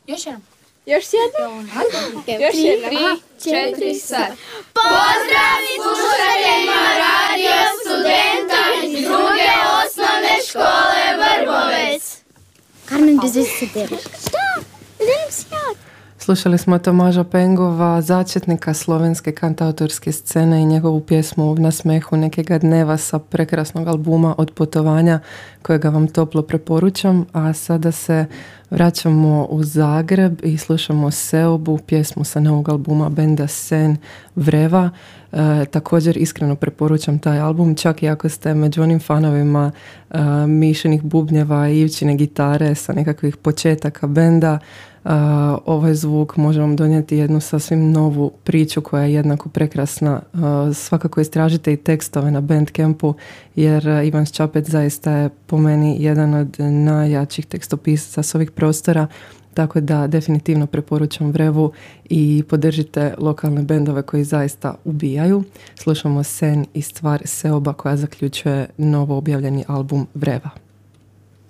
Još jednom. Još jednom? Još jednom. 3, 4, sad. Pozdrav slušateljima Radio Studenta iz druge osnovne škole Vrbovec. Carmen, bez veze se deliš. Šta? Delim se ja. Slušali smo Tomaža Pengova, začetnika slovenske kantautorske scene i njegovu pjesmu Na smehu nekega dneva sa prekrasnog albuma Od putovanja kojega vam toplo preporučam, a sada se vraćamo u Zagreb i slušamo Seobu, pjesmu sa novog albuma benda Sen Vreva. Također iskreno preporučam taj album, čak i ako ste među onim fanovima Mišinih bubnjeva i Ivčine gitare sa nekakvih početaka benda. Ovaj zvuk može vam donijeti jednu sasvim novu priču koja je jednako prekrasna. Svakako istražite i tekstove na Bandcampu, jer Ivan Ščapec zaista je po meni jedan od najjačih tekstopisaca s ovih prostora, tako da definitivno preporučam Vrevu i podržite lokalne bendove koji zaista ubijaju. Slušamo Sen i stvar Seoba koja zaključuje novo objavljeni album Vreva.